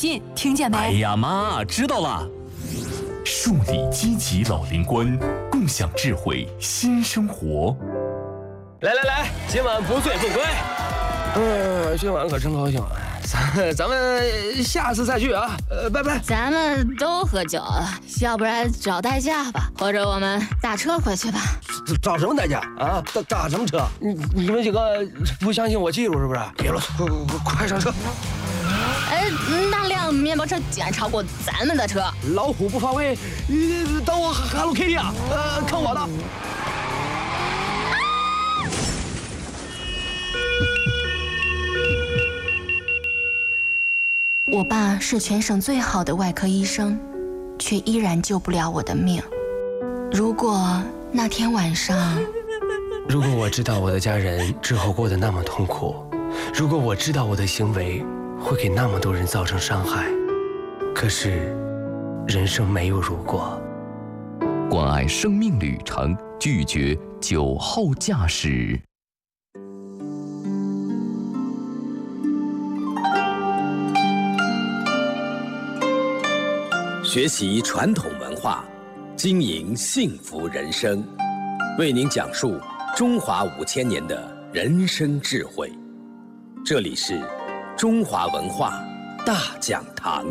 信，听见没？ 哎呀妈，知道了。树立积极老龄观，共享智慧新生活。 来，今晚不醉不归。今晚可真高兴，咱们下次再聚啊！拜拜。 咱们都喝酒，要不然找代驾吧，或者我们打车回去吧。 找什么代驾啊？打什么车？你们几个不相信我技术是不是？别啰嗦，快上车！ 那辆面包车竟然超过咱们的车。 老虎不发威，等我 Hello Kitty 啊！看我的。 我爸是全省最好的外科医生，却依然救不了我的命。如果那天晚上， 如果我知道我的家人之后过得那么痛苦，如果我知道我的行为会给那么多人造成伤害，可是人生没有如果。 关爱生命旅程，拒绝酒后驾驶。 学习传统文化，经营幸福人生，为您讲述中华5000年的人生智慧。这里是中华文化大讲堂。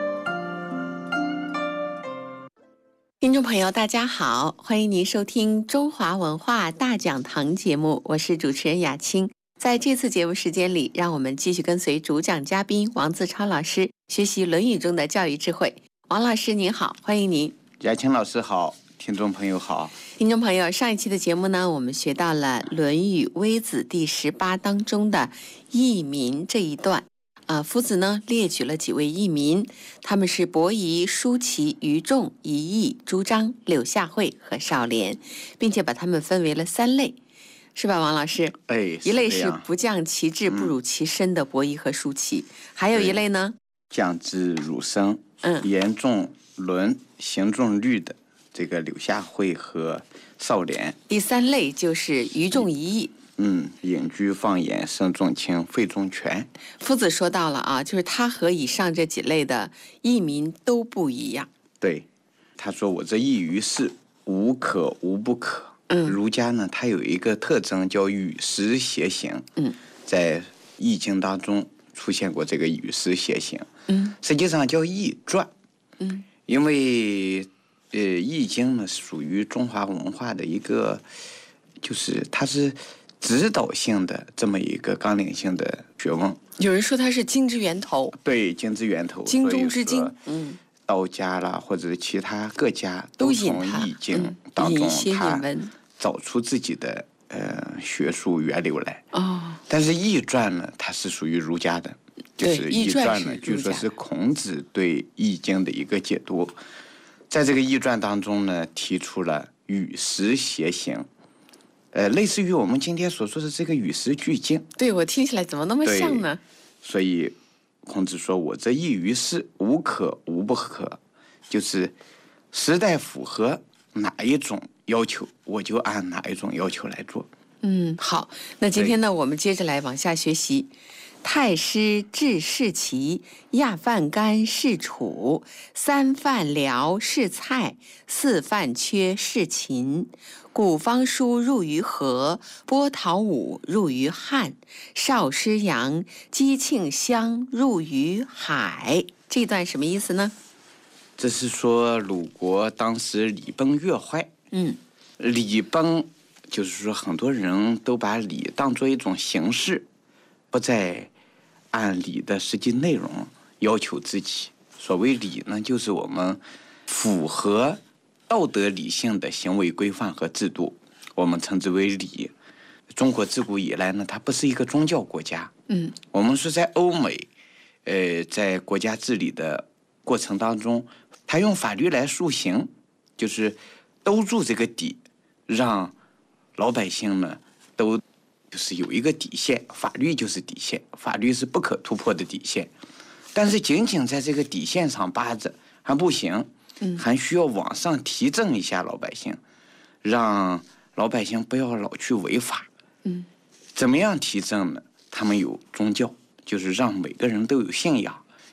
听众朋友大家好，欢迎您收听中华文化大讲堂节目，我是主持人雅青。在这次节目时间里，让我们继续跟随主讲嘉宾王自超老师学习《论语》中的教育智慧。王老师您好，欢迎您。 雅青老师好，听众朋友好。 听众朋友，上一期的节目呢，我们学到了《论语·微子》第18当中的佚名这一段。夫子呢列举了几位佚名，他们是伯夷、叔齐、于仲、夷吾、朱张、柳下惠和少年，并且把他们分为了3类，是吧，王老师？一类是不降其志不辱其身的伯夷和叔齐，还有一类呢， 降志辱身，言重伦，行重律的这个柳下惠和少年。 第3类就是于仲、夷吾。 隐居放言，身重轻，肺重权。 夫子说到了啊，就是他和以上这几类的佚名都不一样。 对，他说我这佚于事，无可无不可。儒家呢，它有一个特征叫与时偕行。在《易经》当中出现过这个与时偕行。实际上叫易传。因为易经呢属于中华文化的一个，就是它是指导性的这么一个纲领性的学问。 有人说它是经之源头。 对，经之源头， 经中之经。 道家啦，或者其他各家都从易经当中他找出自己的学术源流来。但是易传呢，它是属于儒家的，就是易传呢，据说是孔子对易经的一个解读。在这个易传当中呢，提出了与时偕行。类似于我们今天所说的这个与时俱进。 对，我听起来怎么那么像呢？ 所以孔子说我这佚于事，无可无不可，就是时代符合哪一种要求，我就按哪一种要求来做。 好，那今天呢，我们接着来往下学习。太师治士齐，亚饭干士楚，三饭辽士蔡，四饭缺士秦。古方叔入于河，波涛武入于汉，少师阳、姬庆襄入于海。这段什么意思呢？ 这是说鲁国当时礼崩乐坏。礼崩就是说很多人都把礼当作一种形式，不再按礼的实际内容要求自己。所谓礼呢，就是我们符合道德理性的行为规范和制度，我们称之为礼。中国自古以来呢，它不是一个宗教国家。我们说在欧美，在国家治理的过程当中，他用法律来塑形，就是兜住这个底，让老百姓呢都就是有一个底线，法律就是底线，法律是不可突破的底线。但是仅仅在这个底线上扒着还不行，还需要往上提振一下老百姓，让老百姓不要老去违法。怎么样提振呢？他们有宗教，就是让每个人都有信仰，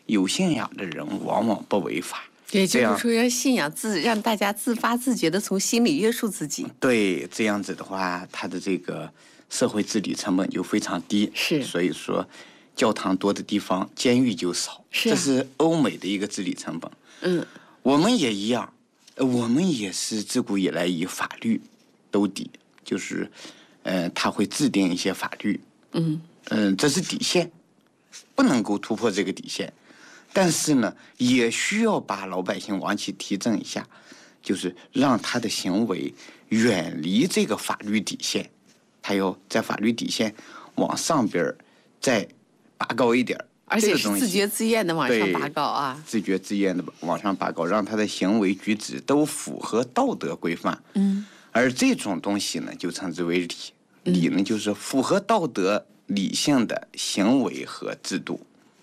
有信仰的人往往不违法。 也就是说，让信仰让大家自发自觉的从心里约束自己。 对，这样子的话，他的这个社会治理成本就非常低。 是， 所以说，教堂多的地方，监狱就少。 是、 这是欧美的一个治理成本。我们也一样，我们也是自古以来以法律兜底，就是，他会制定一些法律。这是底线，不能够突破这个底线。但是呢，也需要把老百姓往起提振一下，就是让他的行为远离这个法律底线，他要在法律底线往上边再拔高一点， 而且是自觉自愿的往上拔高啊， 自觉自愿的往上拔高，让他的行为举止都符合道德规范。而这种东西呢，就称之为礼。礼呢，就是符合道德理性的行为和制度。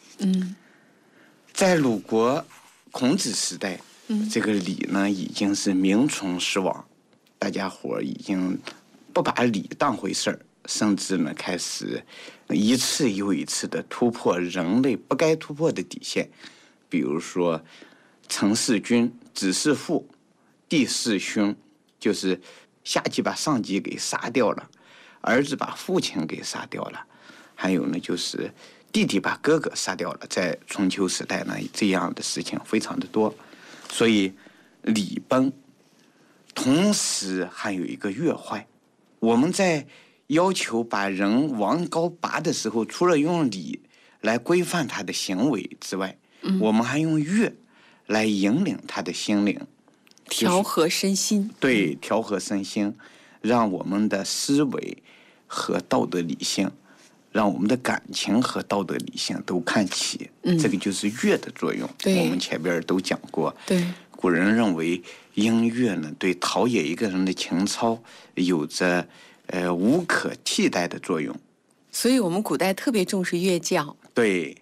在鲁国孔子时代，这个礼呢已经是名存实亡，大家伙已经不把礼当回事儿，甚至呢开始一次又一次的突破人类不该突破的底线。比如说，臣弑君，子弑父，弟弑兄，就是下级把上级给杀掉了，儿子把父亲给杀掉了，还有呢就是弟弟把哥哥杀掉了。在春秋时代呢，这样的事情非常的多，所以礼崩，同时还有一个乐坏。我们在要求把人往高拔的时候，除了用礼来规范他的行为之外，我们还用乐来引领他的心灵， 调和身心。 对，调和身心，让我们的思维和道德理性，让我们的感情和道德理性都看齐。这个就是乐的作用。我们前边都讲过。 对， 古人认为音乐呢，对陶冶一个人的情操有着无可替代的作用。 所以我们古代特别重视乐教。 对。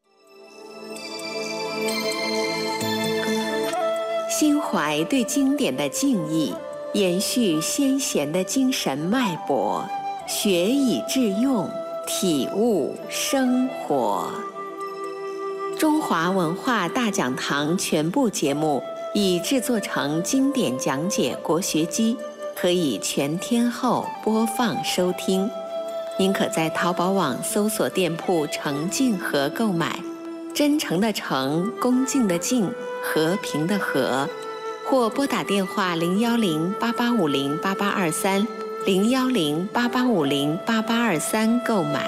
心怀对经典的敬意，延续先贤的精神脉搏，学以致用，体悟生活。中华文化大讲堂全部节目已制作成经典讲解国学机，可以全天候播放收听。您可在淘宝网搜索店铺诚敬和购买，真诚的诚，恭敬的敬，和平的和，或拨打电话010-8850-8823 010-8850-8823购买。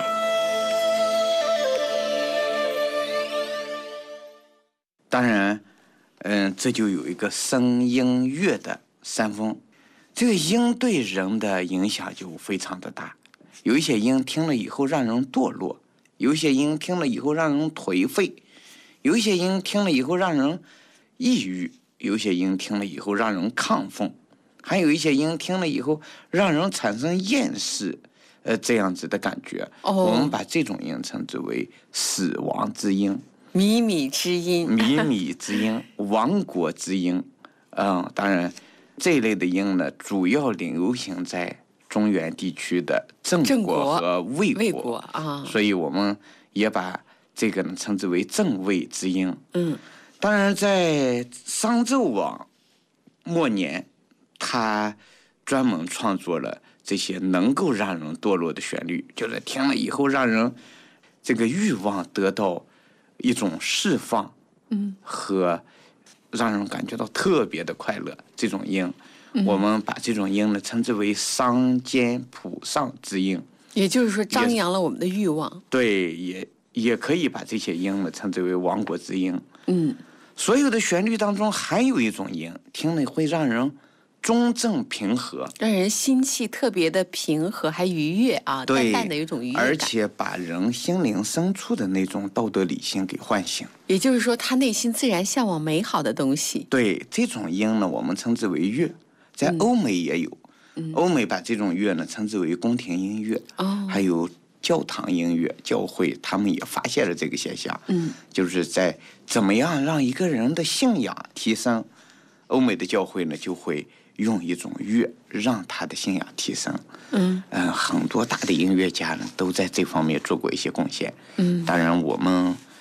当然，这就有一个声音乐的三风。这个音对人的影响就非常的大，有一些音听了以后让人堕落，有一些音听了以后让人颓废，有一些音听了以后让人抑郁，有一些音听了以后让人亢奋，还有一些音听了以后让人产生厌世，这样子的感觉。我们把这种音称之为死亡之音。 靡靡之音， 靡靡之音，亡国之音。当然，这一类的音呢，主要流行在中原地区的郑国和魏国啊， 所以我们也把这个呢称之为郑魏之音。当然，在商纣王末年，他专门创作了这些能够让人堕落的旋律，就是听了以后让人这个欲望得到一种释放，和让人感觉到特别的快乐。这种音，我们把这种音呢称之为商间普上之音， 也就是说张扬了我们的欲望。 对，也可以把这些音呢称之为亡国之音。所有的旋律当中还有一种音，听了会让人中正平和， 让人心气特别的平和，还愉悦啊，淡淡的有一种愉悦感， 而且把人心灵深处的那种道德理性给唤醒。 也就是说，他内心自然向往美好的东西。 对，这种音呢，我们称之为乐，在欧美也有。欧美把这种乐呢称之为宫廷音乐，还有教堂音乐，教会他们也发现了这个现象。就是在怎么样让一个人的信仰提升，欧美的教会呢就会用一种乐让他的信仰提升。很多大的音乐家呢都在这方面做过一些贡献。当然我们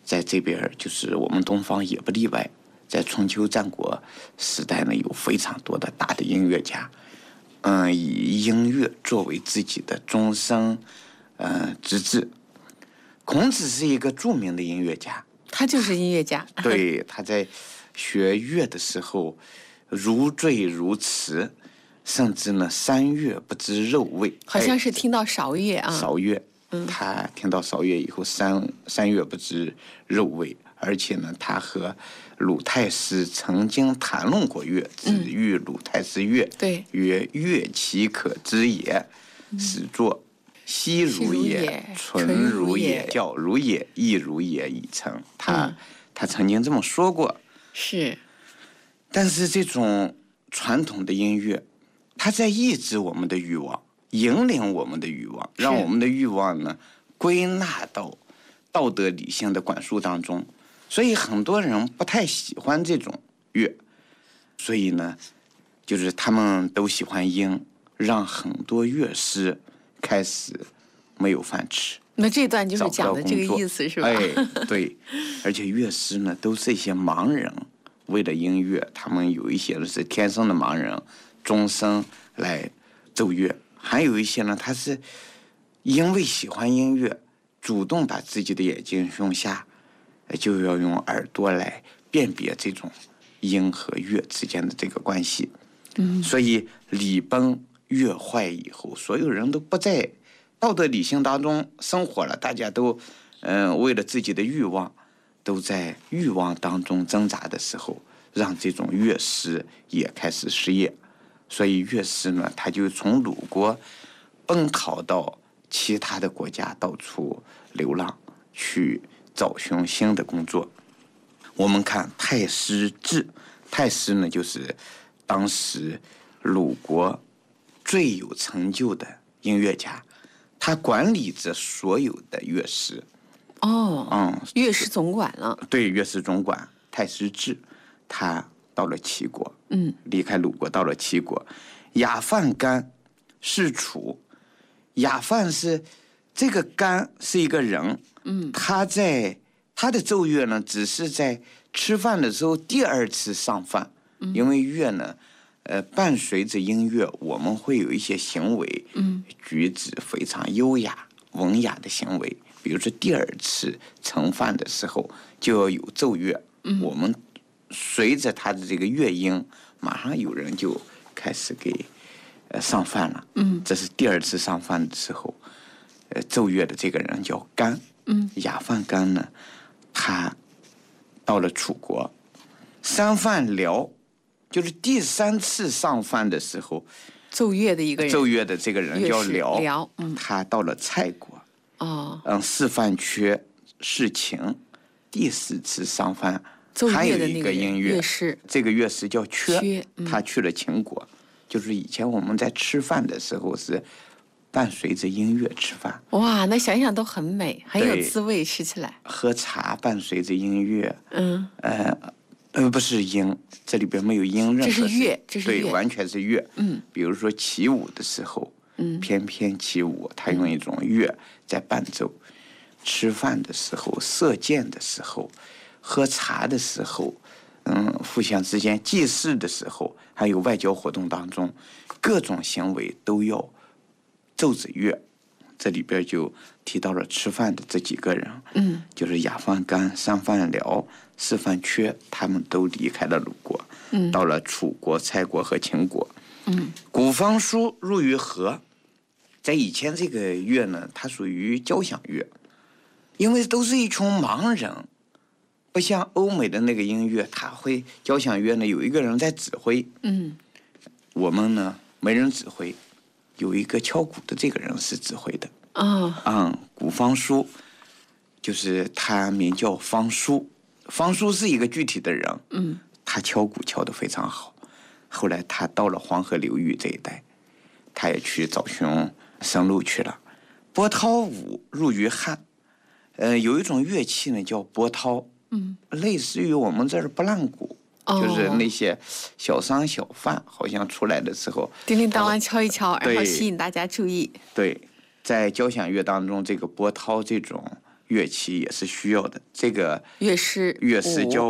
在这边就是我们东方也不例外，在春秋战国时代呢，有非常多的大的音乐家，以音乐作为自己的终生之志。孔子是一个著名的音乐家， 他就是音乐家。 对，他在学乐的时候如醉如痴，甚至呢3月不知肉味。 好像是听到韶乐啊， 韶乐，他听到韶乐以后三月不知肉味，而且呢，他和鲁太师曾经谈论过乐，子欲鲁太师乐， 对， 曰：“乐其可知也，始作。昔如也，纯如也，教如也，亦如也，已成。”他曾经这么说过。 是， 但是这种传统的音乐，它在抑制我们的欲望，引领我们的欲望，让我们的欲望呢归纳到道德理性的管束当中。所以很多人不太喜欢这种乐，所以呢，就是他们都喜欢音，让很多乐师开始没有饭吃。 那这段就是讲的这个意思是吧？ 哎，对，而且乐师呢都是一些盲人，为了音乐，他们有一些呢是天生的盲人，终生来奏乐；还有一些呢，他是因为喜欢音乐，主动把自己的眼睛用下，就要用耳朵来辨别这种音和乐之间的这个关系。所以礼崩乐坏以后，所有人都不在道德理性当中生活了，大家都为了自己的欲望，都在欲望当中挣扎的时候，让这种乐师也开始失业。所以乐师呢，他就从鲁国奔逃到其他的国家，到处流浪，去找寻新的工作。我们看太师治，太师呢就是当时鲁国最有成就的音乐家，他管理着所有的乐师。乐师总管了。对，乐师总管太师治，他到了齐国，离开鲁国到了齐国。亚范干是楚，亚范是这个干是一个人，他的奏乐呢，只是在吃饭的时候第2次上饭，因为乐呢，伴随着音乐，我们会有一些行为，举止非常优雅、文雅的行为。比如说第2次盛饭的时候，就要有奏乐，我们随着他的这个乐音，马上有人就开始给上饭了。这是第2次上饭的时候，奏乐的这个人叫干。亚范干呢，他到了楚国，三饭辽，就是第3次上饭的时候， 奏乐的一个人，奏乐的这个人叫辽，他到了蔡国。四饭缺是秦，第4次上饭，还有一个音乐师，这个乐师叫缺，他去了秦国。就是以前我们在吃饭的时候是伴随着音乐吃饭。 哇，那想想都很美，很有滋味，吃起来。 喝茶伴随着音乐，不是音，这里边没有音， 这是乐，这是乐， 对，完全是乐。比如说起舞的时候，翩翩起舞，他用一种乐在伴奏。吃饭的时候，射箭的时候，喝茶的时候，互相之间祭祀的时候，还有外交活动当中，各种行为都要奏着乐。这里边就提到了吃饭的这几个人，就是亚范干、三饭辽、四饭缺，他们都离开了鲁国，到了楚国、蔡国和秦国。鼓方书入于和，在以前这个乐呢，它属于交响乐，因为都是一群盲人，不像欧美的那个音乐，它会交响乐呢有一个人在指挥，我们呢没人指挥，有一个敲鼓的这个人是指挥的。鼓方书就是他名叫方书，方书是一个具体的人，他敲鼓敲得非常好。后来他到了黄河流域这一带，他也去找寻生路去了。波涛舞入于汉，有一种乐器呢叫波涛，类似于我们这儿拨浪鼓，就是那些小商小贩好像出来的时候， 叮叮当当敲一敲，然后吸引大家注意。 对，在交响乐当中，这个波涛这种乐器也是需要的。这个乐师叫